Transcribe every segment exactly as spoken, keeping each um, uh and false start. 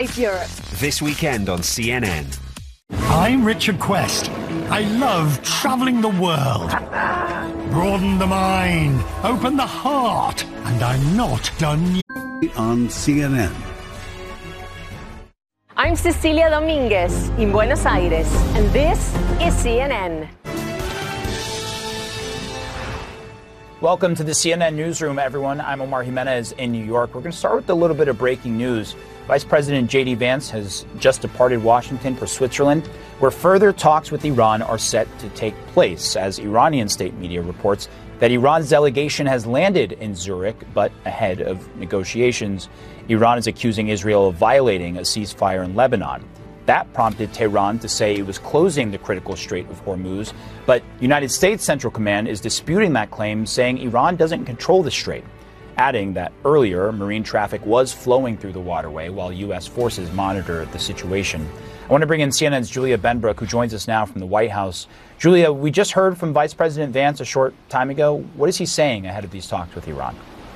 with Europe. This weekend on C N N. I'm Richard Quest. I love traveling the world. Broaden the mind, open the heart, and I'm not done yet. On C N N. I'm Cecilia Dominguez in Buenos Aires, and this is C N N. Welcome to the C N N Newsroom, everyone. I'm Omar Jimenez in New York. We're going to start with a little bit of breaking news. Vice President J D Vance has just departed Washington for Switzerland, where further talks with Iran are set to take place, as Iranian state media reports that Iran's delegation has landed in Zurich, but ahead of negotiations. Iran is accusing Israel of violating a ceasefire in Lebanon. That prompted Tehran to say it was closing the critical Strait of Hormuz, but United States Central Command is disputing that claim, saying Iran doesn't control the strait, adding that earlier marine traffic was flowing through the waterway while U S forces monitor the situation. I want to bring in C N N's Julia Benbrook, who joins us now from the White House. Julia, we just heard from Vice President Vance a short time ago. What is he saying ahead of these talks with Iran?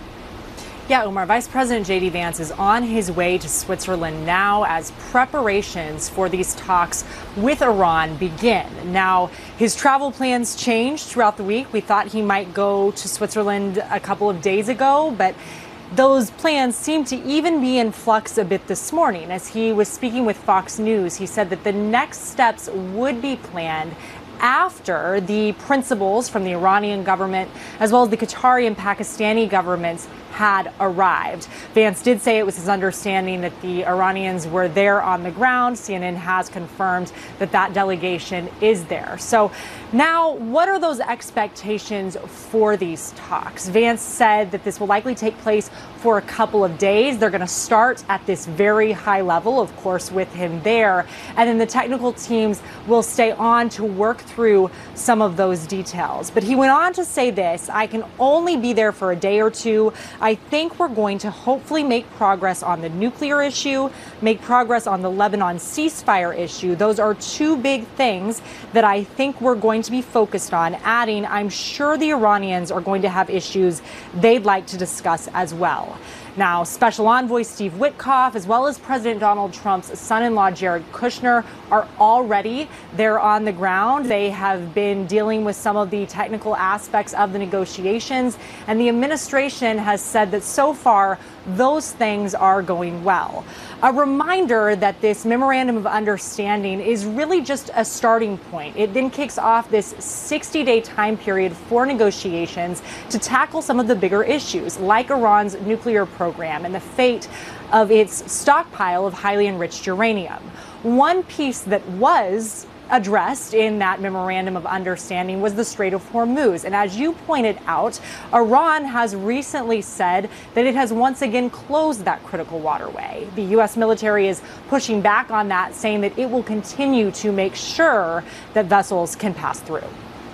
Yeah, Omar, Vice President J D Vance is on his way to Switzerland now as preparations for these talks with Iran begin. Now, his travel plans changed throughout the week. We thought he might go to Switzerland a couple of days ago, but those plans seem to even be in flux a bit this morning. As he was speaking with Fox News, he said that the next steps would be planned after the principals from the Iranian government, as well as the Qatari and Pakistani governments, had arrived. Vance did say it was his understanding that the Iranians were there on the ground. C N N has confirmed that that delegation is there. So now, what are those expectations for these talks? Vance said that this will likely take place for a couple of days. They're going to start at this very high level, of course, with him there. And then the technical teams will stay on to work through some of those details. But he went on to say this: I can only be there for a day or two. I think we're going to hopefully make progress on the nuclear issue, make progress on the Lebanon ceasefire issue. Those are two big things that I think we're going to be focused on, adding, I'm sure the Iranians are going to have issues they'd like to discuss as well. Now, Special Envoy Steve Witkoff, as well as President Donald Trump's son-in-law Jared Kushner, are already there on the ground. They have been dealing with some of the technical aspects of the negotiations, and the administration has said that so far those things are going well. A reminder that this memorandum of understanding is really just a starting point. It then kicks off this sixty-day time period for negotiations to tackle some of the bigger issues, like Iran's nuclear program and the fate of its stockpile of highly enriched uranium. One piece that was addressed in that memorandum of understanding was the Strait of Hormuz. And as you pointed out, Iran has recently said that it has once again closed that critical waterway. The U S military is pushing back on that, saying that it will continue to make sure that vessels can pass through.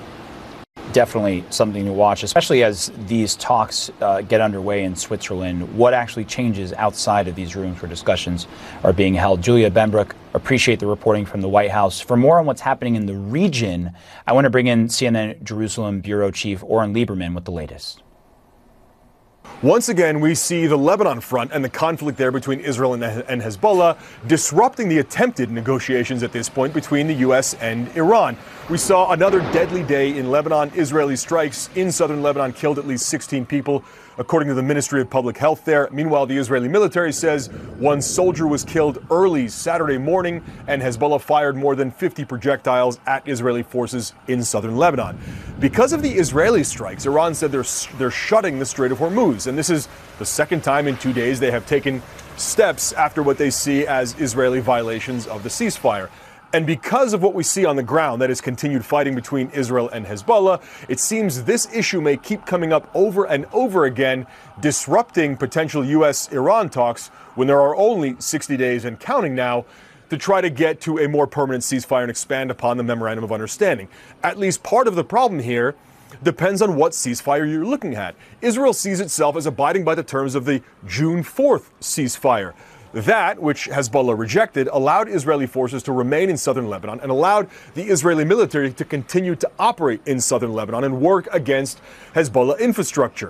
Definitely something to watch, especially as these talks uh, get underway in Switzerland. What actually changes outside of these rooms where discussions are being held? Julia Benbrook, appreciate the reporting from the White House. For more on what's happening in the region, I want to bring in C N N Jerusalem Bureau Chief Oren Lieberman with the latest. Once again, we see the Lebanon front and the conflict there between Israel and, and Hezbollah disrupting the attempted negotiations at this point between the U S and Iran. We saw another deadly day in Lebanon. Israeli strikes in southern Lebanon killed at least sixteen people, according to the Ministry of Public Health there. Meanwhile, the Israeli military says one soldier was killed early Saturday morning, and Hezbollah fired more than fifty projectiles at Israeli forces in southern Lebanon. Because of the Israeli strikes, Iran said they're, they're shutting the Strait of Hormuz. And this is the second time in two days they have taken steps after what they see as Israeli violations of the ceasefire. And because of what we see on the ground, that is continued fighting between Israel and Hezbollah, it seems this issue may keep coming up over and over again, disrupting potential U S Iran talks when there are only sixty days and counting now to try to get to a more permanent ceasefire and expand upon the Memorandum of Understanding. At least part of the problem here depends on what ceasefire you're looking at. Israel sees itself as abiding by the terms of the June fourth ceasefire. That, which Hezbollah rejected, allowed Israeli forces to remain in southern Lebanon and allowed the Israeli military to continue to operate in southern Lebanon and work against Hezbollah infrastructure.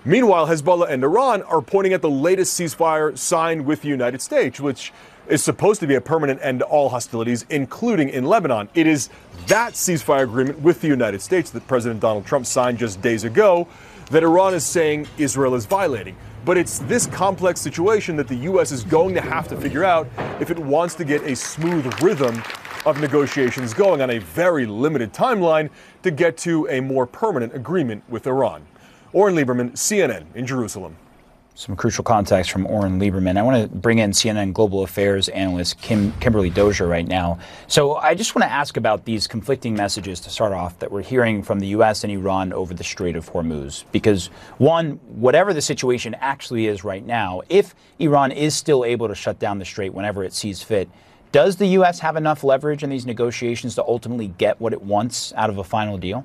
Meanwhile, Hezbollah and Iran are pointing at the latest ceasefire signed with the United States, which is supposed to be a permanent end to all hostilities, including in Lebanon. It is that ceasefire agreement with the United States that President Donald Trump signed just days ago that Iran is saying Israel is violating. But it's this complex situation that the U S is going to have to figure out if it wants to get a smooth rhythm of negotiations going on a very limited timeline to get to a more permanent agreement with Iran. Oren Lieberman, C N N in Jerusalem. Some crucial context from Oren Lieberman. I want to bring in C N N Global Affairs analyst Kim, Kimberly Dozier right now. So I just want to ask about these conflicting messages to start off that we're hearing from the U S and Iran over the Strait of Hormuz. Because one, whatever the situation actually is right now, if Iran is still able to shut down the strait whenever it sees fit, does the U S have enough leverage in these negotiations to ultimately get what it wants out of a final deal?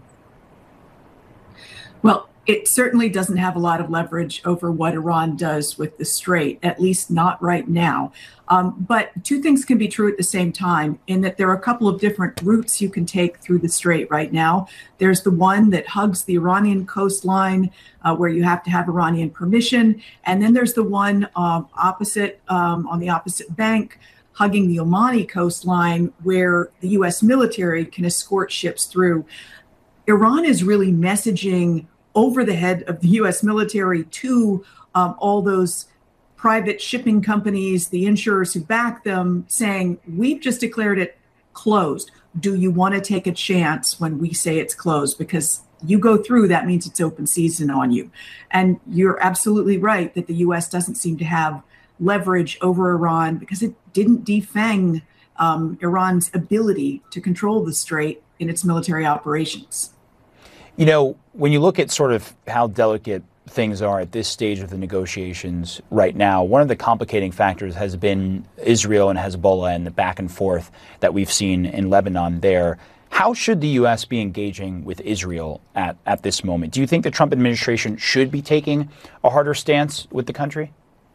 Well, it certainly doesn't have a lot of leverage over what Iran does with the strait, at least not right now. Um, but two things can be true at the same time, in that there are a couple of different routes you can take through the strait right now. There's the one that hugs the Iranian coastline, uh, where you have to have Iranian permission. And then there's the one uh, opposite, um, on the opposite bank, hugging the Omani coastline, where the U S military can escort ships through. Iran is really messaging over the head of the U S military to um, all those private shipping companies, the insurers who back them, saying, we've just declared it closed. Do you want to take a chance when we say it's closed? Because you go through, that means it's open season on you. And you're absolutely right that the U S doesn't seem to have leverage over Iran because it didn't defang um, Iran's ability to control the strait in its military operations. You know, when you look at sort of how delicate things are at this stage of the negotiations right now, one of the complicating factors has been Israel and Hezbollah and the back and forth that we've seen in Lebanon there. How should the U S be engaging with Israel at, at this moment? Do you think the Trump administration should be taking a harder stance with the country?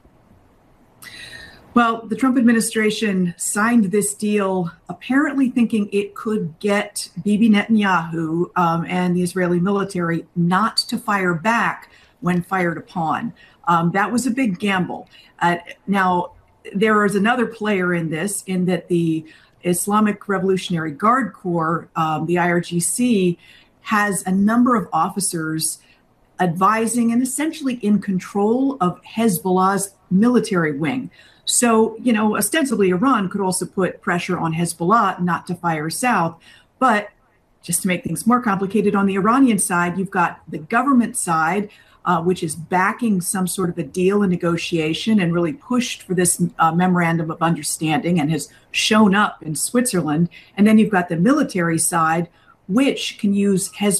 Well, the Trump administration signed this deal apparently thinking it could get Bibi Netanyahu um, and the Israeli military not to fire back when fired upon. Um, that was a big gamble. Uh, now, there is another player in this, in that the Islamic Revolutionary Guard Corps, um, the I R G C, has a number of officers advising and essentially in control of Hezbollah's military wing. So, you know, ostensibly Iran could also put pressure on Hezbollah not to fire south. But just to make things more complicated, on the Iranian side, you've got the government side, uh, which is backing some sort of a deal and negotiation and really pushed for this uh, memorandum of understanding and has shown up in Switzerland. And then you've got the military side, which can use Hezbollah